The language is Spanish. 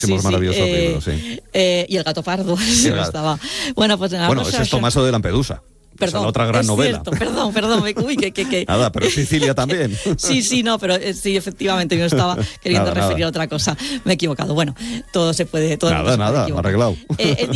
Maravilloso libro, sí. Y el gato pardo, sí, estaba. Bueno, pues nada. Bueno, ese es Tommaso de Lampedusa. Perdón, la otra gran novela. Cierto, perdón. Uy, que. Nada, pero Sicilia también. Sí, no, pero sí, efectivamente, yo estaba queriendo referir a otra cosa. Me he equivocado. Bueno, todo se puede. Todo nada, arreglado.